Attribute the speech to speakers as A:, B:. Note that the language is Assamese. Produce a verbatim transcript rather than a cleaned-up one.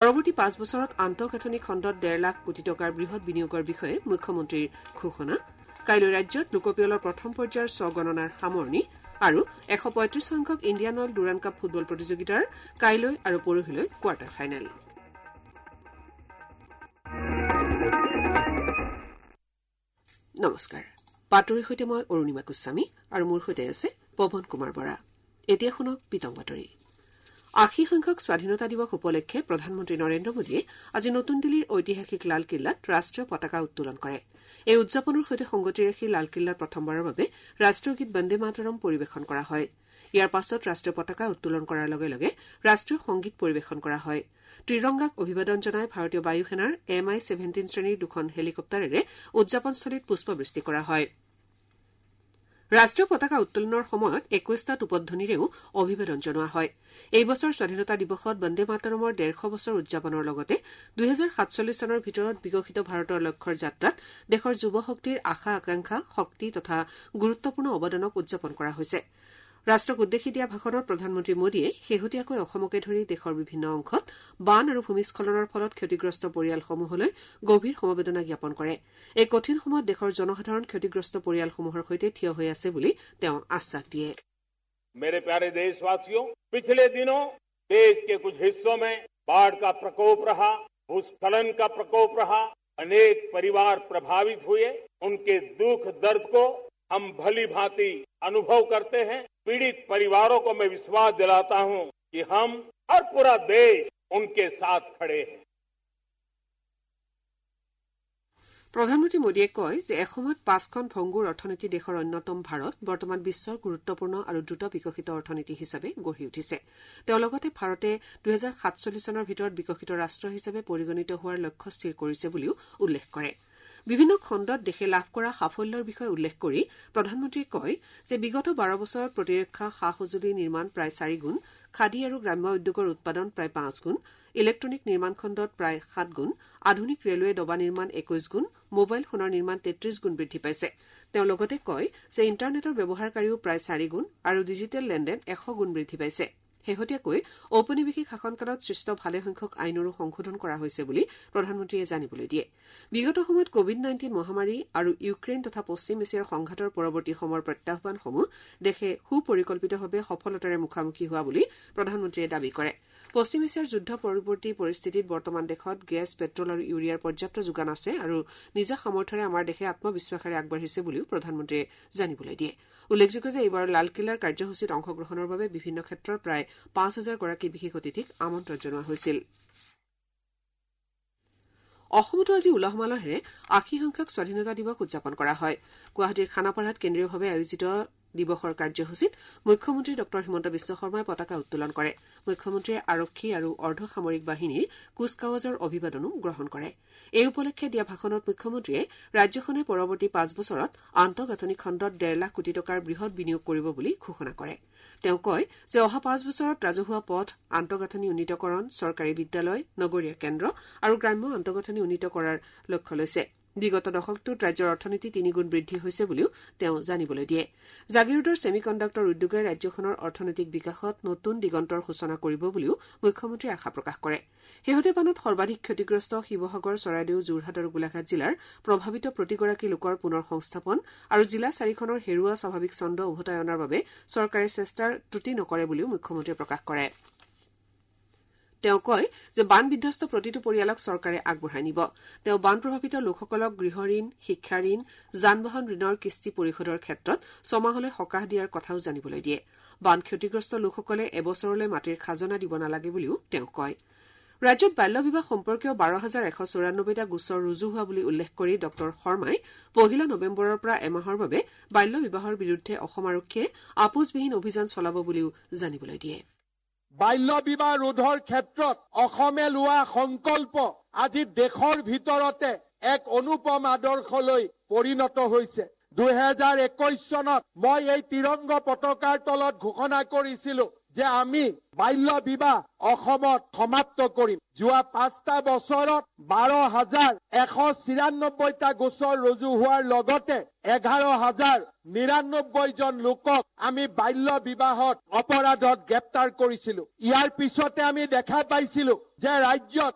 A: পৰৱৰ্তী পাঁচ বছৰত আন্তঃগাঁথনি খণ্ডত ডেৰ লাখ কোটি টকাৰ বৃহৎ বিনিয়োগৰ বিষয়ে মুখ্যমন্ত্ৰীৰ ঘোষণা কাইলৈ ৰাজ্যত লোকপিয়লৰ প্ৰথম পৰ্যায়ৰ স্বগণনাৰ সামৰণি আৰু এশ পঁয়ত্ৰিশ সংখ্যক Indian oil Durand cup football প্ৰতিযোগিতাৰ কাইলৈ আৰু পৰহিলৈ কোৱাৰ্টাৰ ফাইনেল। নমস্কাৰ, বাতৰিৰ সৈতে মই অৰুণিমা গোস্বামী আৰু মোৰ সৈতে আছে পৱন কুমাৰ বৰা। এতিয়া শুনক পিতং বাতৰি। আশী সংখ্যক স্বাধীনতা দিৱস উপলক্ষে প্ৰধানমন্ত্ৰী নৰেন্দ্ৰ মোদীয়ে আজি নতুন দিল্লীৰ ঐতিহাসিক লালকিল্লাত ৰাষ্ট্ৰীয় পতাকা উত্তোলন কৰে। এই উদযাপনৰ সৈতে সংগতি ৰাখি লালকিল্লাত প্ৰথমবাৰৰ বাবে ৰাষ্ট্ৰীয় গীত বন্দে মাতৰম পৰিৱেশন কৰা হয়। ইয়াৰ পাছত ৰাষ্ট্ৰীয় পতাকা উত্তোলন কৰাৰ লগে লগে ৰাষ্ট্ৰীয় সংগীত পৰিৱেশন কৰা হয়। ত্ৰিৰংগাক অভিবাদন জনাই ভাৰতীয় বায়ু সেনাৰ এম আই ছেভেণ্টিন শ্ৰেণীৰ দুখন হেলিকপ্টাৰেৰে উদযাপনস্থলীত পুষ্পবৃষ্টি কৰা হয়। ৰাষ্ট্ৰীয় পতাকা উত্তোলনৰ সময়ত একৈশটা টোপধ্বনিৰেও অভিবাদন জনোৱা হয়। এই বছৰ স্বাধীনতা দিৱসত বন্দে মাতৰমৰ ডেৰশ বছৰ উদযাপনৰ লগতে দুহেজাৰ সাতচল্লিছ চনৰ ভিতৰত বিকশিত ভাৰতৰ লক্ষ্যৰ যাত্ৰাত দেশৰ যুৱ শক্তিৰ আশা আকাংক্ষা শক্তি তথা গুৰুত্বপূৰ্ণ অৱদানক উদযাপন কৰা হৈছে। ৰাষ্ট্ৰক উদ্দেশ্যি দিয়া ভাষণত প্ৰধানমন্ত্ৰী মোদীয়ে শেহতীয়াকৈ অসমকে ধৰি দেশৰ বিভিন্ন অংশত বান আৰু ভূমিস্খলনৰ ফলত ক্ষতিগ্ৰস্ত পৰিয়ালসমূহলৈ গভীৰ সমবেদনা জ্ঞাপন কৰে। এই কঠিন সময়ত দেশৰ জনসাধাৰণ ক্ষতিগ্ৰস্ত পৰিয়ালসমূহৰ সৈতে থিয় হৈ আছে বুলি তেওঁ আশ্বাস দিয়ে।
B: मेरे प्यारे देशवासियों, पिछले दिनों देश के कुछ हिस्सों में बाढ़ का प्रकोप रहा, भूस्खलन का प्रकोप रहा, अनेक परिवार प्रभावित हुए। उनके दुख दर्द को हम भली भांति अनुभव करते हैं। पीड़ित परिवारों को मैं विश्वास दिलाता हूं कि हम और पूरा देश उनके साथ खड़े हैं।
A: প্ৰধানমন্ত্ৰী মোদীয়ে কয় যে এসময়ত পাঁচখন ভংগুৰ অৰ্থনীতি দেশৰ অন্যতম ভাৰত বৰ্তমান বিশ্বৰ গুৰুত্বপূৰ্ণ আৰু দ্ৰুত বিকশিত অৰ্থনীতি হিচাপে গঢ়ি উঠিছে। তেওঁ লগতে ভাৰতে দুহেজাৰ সাতচল্লিছ চনৰ ভিতৰত বিকশিত ৰাষ্ট্ৰ হিচাপে পৰিগণিত হোৱাৰ লক্ষ্য স্থিৰ কৰিছে বুলিও উল্লেখ কৰে। বিভিন্ন খণ্ডত দেশে লাভ কৰা সাফল্যৰ বিষয়ে উল্লেখ কৰি প্ৰধানমন্ত্ৰীয়ে কয় যে বিগত বাৰ বছৰত প্ৰতিৰক্ষা সা সঁজুলি নিৰ্মাণ প্ৰায় চাৰি গুণ, খাদী আৰু গ্ৰাম্য উদ্যোগৰ উৎপাদন প্ৰায় পাঁচ গুণ, ইলেক্ট্ৰনিক নিৰ্মাণ খণ্ডত প্ৰায় সাত গুণ, আধুনিক ৰেলৱে ডবা নিৰ্মাণ একৈশ গুণ, মোবাইল ফোনৰ নিৰ্মাণ তেত্ৰিশ গুণ বৃদ্ধি পাইছে। তেওঁ লগতে কয় যে ইণ্টাৰনেটৰ ব্যৱহাৰকাৰীও প্ৰায় চাৰি গুণ আৰু ডিজিটেল লেনদেন এশ গুণ বৃদ্ধি পাইছে। শেহতীয়াকৈ ঔপনিৱেশিক শাসনকালত সৃষ্ট ভালেসংখ্যক আইনৰো সংশোধন কৰা হৈছে বুলি প্ৰধানমন্ত্ৰীয়ে জানিবলৈ দিয়ে। বিগত সময়ত কভিড নাইণ্টিন মহামাৰী আৰু ইউক্ৰেইন তথা পশ্চিম এছিয়াৰ সংঘাতৰ পৰৱৰ্তী সময়ৰ প্ৰত্যাহ্বানসমূহ দেশে সুপৰিকল্পিতভাৱে সফলতাৰে মুখামুখি হোৱা বুলি প্ৰধানমন্ত্ৰীয়ে দাবী কৰে। পশ্চিম এছিয়াৰ যুদ্ধ পৰৱৰ্তী পৰিস্থিতিত বৰ্তমান দেশত গেছ, পেট্ৰল আৰু ইউৰিয়াৰ পৰ্যাপ্ত যোগান আছে আৰু নিজা সামৰ্থ্যৰে আমাৰ দেশে আত্মবিশ্বাসেৰে আগবাঢ়িছে বুলিও প্ৰধানমন্ত্ৰীয়ে জানিবলৈ দিয়ে। উল্লেখযোগ্য যে এইবাৰ লালকিল্লাৰ কাৰ্যসূচীত অংশগ্ৰহণৰ বাবে বিভিন্ন ক্ষেত্ৰৰ প্ৰায় পাঁচ হাজাৰ গৰাকী বিশেষ অতিথিক আমন্ত্ৰণ জনোৱা হৈছিল। অসমতো আজি উলহ মালহেৰে আশী সংখ্যক স্বাধীনতা দিৱস উদযাপন কৰা হয়। গুৱাহাটীৰ খানাপাৰাত কেন্দ্ৰীয়ভাৱে আয়োজিত দিৱসৰ কাৰ্যসূচীত মুখ্যমন্ত্ৰী ডঃ হিমন্ত বিশ্ব শৰ্মাই পতাকা উত্তোলন কৰে। মুখ্যমন্ত্ৰীয়ে আৰক্ষী আৰু অৰ্ধ সামৰিক বাহিনীৰ কুচকাৱাজৰ অভিবাদনো গ্ৰহণ কৰে। এই উপলক্ষে দিয়া ভাষণত মুখ্যমন্ত্ৰীয়ে ৰাজ্যখনে পৰৱৰ্তী পাঁচ বছৰত আন্তঃগাঁথনি খণ্ডত ডেৰ লাখ কোটি টকাৰ বৃহৎ বিনিয়োগ কৰিব বুলি ঘোষণা কৰে। তেওঁ কয় যে অহা পাঁচ বছৰত ৰাজহুৱা পথ, আন্তঃগাঁথনি উন্নীতকৰণ, চৰকাৰী বিদ্যালয়, নগৰীয়া কেন্দ্ৰ আৰু গ্ৰাম্য আন্তঃগাঁথনি উন্নীত কৰাৰ লক্ষ্য লৈছে। বিগত দশকটোত ৰাজ্যৰ অৰ্থনীতি তিনিগুণ বৃদ্ধি হৈছে বুলিও তেওঁ জানিবলৈ দিয়ে। জাগিৰোডৰ ছেমি কণ্ডাক্টৰ উদ্যোগে ৰাজ্যখনৰ অৰ্থনৈতিক বিকাশত নতুন দিগন্তৰ সূচনা কৰিব বুলিও মুখ্যমন্ত্ৰীয়ে আশা প্ৰকাশ কৰে। শেহতীয়া বানত সৰ্বাধিক ক্ষতিগ্ৰস্ত শিৱসাগৰ, চৰাইদেউ, যোৰহাট আৰু গোলাঘাট জিলাৰ প্ৰভাৱিত প্ৰতিগৰাকী লোকৰ পুনৰ সংস্থাপন আৰু জিলা চাৰিখনৰ হেৰুওৱা স্বাভাৱিক ছন্দ উভতাই অনাৰ বাবে চৰকাৰে চেষ্টাৰ ত্ৰুটি নকৰে বুলিও মুখ্যমন্ত্ৰীয়ে প্ৰকাশ কৰে। তেওঁ কয় যে বান বিধ্বস্ত প্ৰতিটো পৰিয়ালক চৰকাৰে আগবঢ়াই নিব। তেওঁ বান প্ৰভাৱিত লোকসকলক গৃহ ঋণ, শিক্ষা ঋণ, যান বাহন ঋণৰ কিস্তি পৰিশোধৰ ক্ষেত্ৰত ছমাহলৈ সকাহ দিয়াৰ কথাও জানিবলৈ দিয়ে। বান ক্ষতিগ্ৰস্ত লোকসকলে এবছৰলৈ মাটিৰ খাজনা দিব নালাগে বুলিও তেওঁ কয়। ৰাজ্যত বাল্য বিবাহ সম্পৰ্কীয় বাৰ হাজাৰ এশ চৌৰান্নব্বৈটা গোচৰ ৰুজু হোৱা বুলি উল্লেখ কৰি ড শৰ্মাই পহিলা নৱেম্বৰৰ পৰা এমাহৰ বাবে বাল্য বিবাহৰ বিৰুদ্ধে অসম আৰক্ষীয়ে আপোচবিহীন অভিযান চলাব বুলিও জানিবলৈ দিয়ে।
C: বাল্য বিবাহ ৰোধৰ ক্ষেত্ৰত অসমে লোৱা সংকল্প আজি দেশৰ ভিতৰতে এক অনুপম আদৰ্শলৈ পৰিণত হৈছে। দুহেজাৰ একৈশ চনত মই এই তিৰংগ পতাকাৰ তলত ঘোষণা কৰিছিলো যে আমি বাল্য বিবাহ অসমত সমাপ্ত কৰিম। যোৱা পাঁচটা বছৰত বাৰ হাজাৰ এশ চিৰান্নব্বৈটা গোচৰ ৰুজু হোৱাৰ লগতে এঘাৰ হাজাৰ নিৰান্নব্বৈ জন লোকক আমি বাল্য বিবাহত অপৰাধত গ্ৰেপ্তাৰ কৰিছিলো। ইয়াৰ পিছতে আমি দেখা পাইছিলো যে ৰাজ্যত